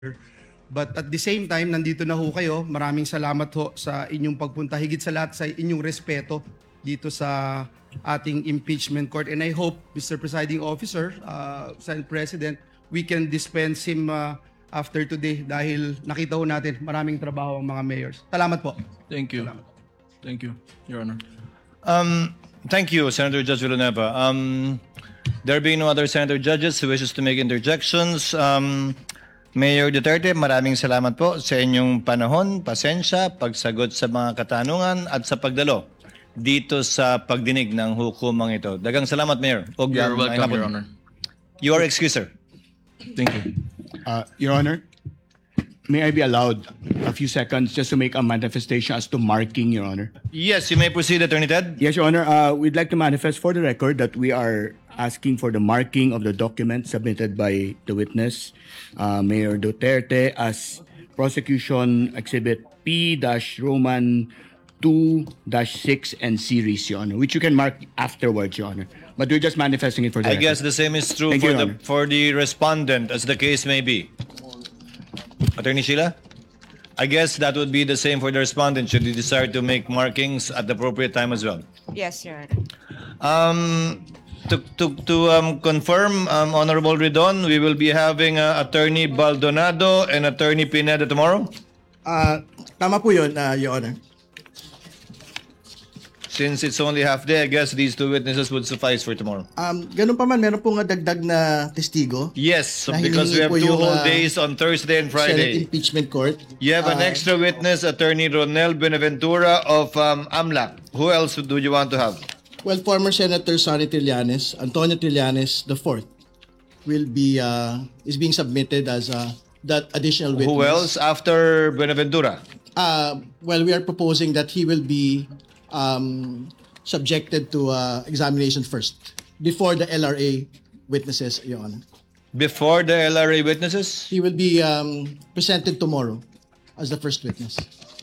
But at the same time, nandito na ho kayo. Maraming salamat ho sa inyong pagpunta. Higit sa lahat sa inyong respeto dito sa ating impeachment court. And I hope, Mr. Presiding Officer, Senate President, we can dispense him after today dahil nakita ho natin maraming trabaho ang mga mayors. Salamat po. Thank you. Thank you, Your Honor. Thank you, Senator Judge Villanueva. There being no other senator judges who wishes to make interjections, Mayor Duterte, maraming salamat po sa inyong panahon, pasensya, pagsagot sa mga katanungan at sa pagdalo dito sa pagdinig ng hukumang ito. Dagang salamat, Mayor. You're welcome, Your Honor. You are excused, sir. Thank you. Your Honor, may I be allowed a few seconds just to make a manifestation as to marking, Your Honor? Yes, you may proceed, Attorney Ted. Yes, Your Honor. We'd like to manifest for the record that we are asking for the marking of the document submitted by the witness, Mayor Duterte, as prosecution exhibit P-Roman 2-6 and series, Your Honor, which you can mark afterwards, Your Honor. But we're just manifesting it for the I record. guess the same is true Thank for you, Your the Honor. for the respondent, as the case may be. Attorney Sheila? I guess that would be the same for the respondent should he desire to make markings at the appropriate time as well. Yes, Your Honor. To confirm, Honorable Ridon, we will be having Attorney Baldonado and Attorney Pineda tomorrow. Tama po yun, Your Honor. Since it's only half day, I guess these two witnesses would suffice for tomorrow. Ganun pa man, meron pong dagdag na testigo. Yes, so Na because we hinihingi have po two yung, whole days on Thursday and Senate Friday. Impeachment Court. You have an extra witness, Attorney Ronel Benaventura of AMLAC. Who else do you want to have? Well, former Senator Sonny Trillanes, Antonio Trillanes IV, will be is being submitted as that additional witness. Who else after Benaventura? Well, we are proposing that he will be subjected to examination first before the LRA witnesses, Your Honor. Before the LRA witnesses? He will be presented tomorrow as the first witness.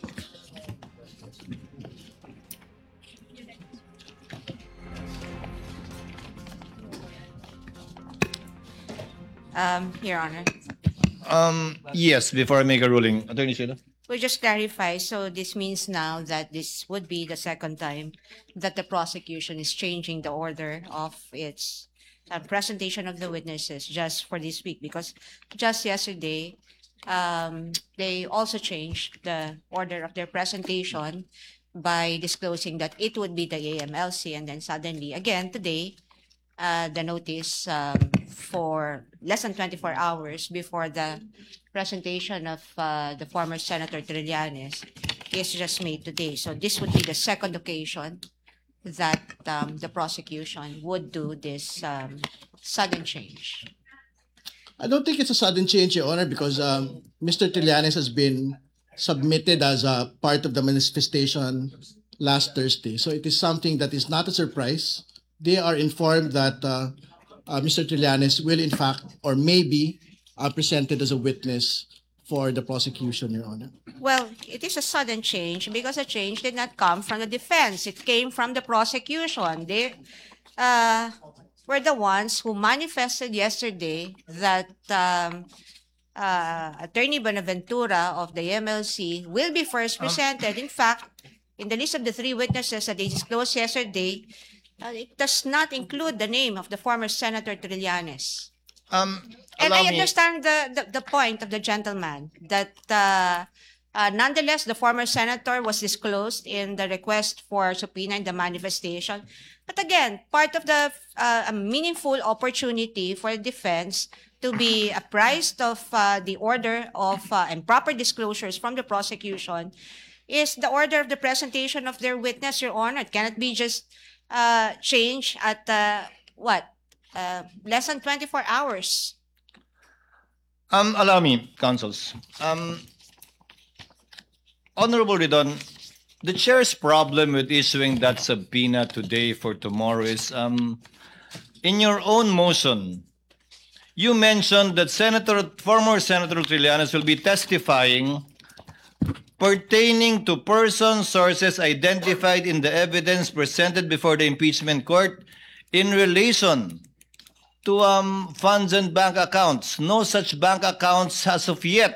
Your Honor, Yes, before I make a ruling. Attorney Sheila? we just clarify, so this means now that this would be the second time that the prosecution is changing the order of its presentation of the witnesses just for this week, because just yesterday, they also changed the order of their presentation by disclosing that it would be the AMLC, and then suddenly, again, today, the notice for less than 24 hours before the presentation of the former Senator Trillanes is just made today. So this would be the second occasion that the prosecution would do this sudden change. I don't think it's a sudden change, Your Honor, because Mr. Trillanes has been submitted as a part of the manifestation last Thursday. So it is something that is not a surprise. They are informed that Mr. Trillanes will in fact or may be presented as a witness for the prosecution, Your Honor. Well, it is a sudden change because the change did not come from the defense. It came from the prosecution. They were the ones who manifested yesterday that Attorney Bonaventura of the MLC will be first presented. In fact, in the list of the three witnesses that they disclosed yesterday, it does not include the name of the former Senator Trillanes. And I understand the point of the gentleman that nonetheless, the former senator was disclosed in the request for subpoena in the manifestation. But again, part of the a meaningful opportunity for the defense to be apprised of the order of and proper disclosures from the prosecution is the order of the presentation of their witness, Your Honor. It cannot be just changed at less than 24 hours. Allow me, counsels. Honorable Ridon, the chair's problem with issuing that subpoena today for tomorrow is, in your own motion, you mentioned that former Senator Trillanes will be testifying pertaining to persons, sources identified in the evidence presented before the impeachment court in relation to funds and bank accounts. No such bank accounts as of yet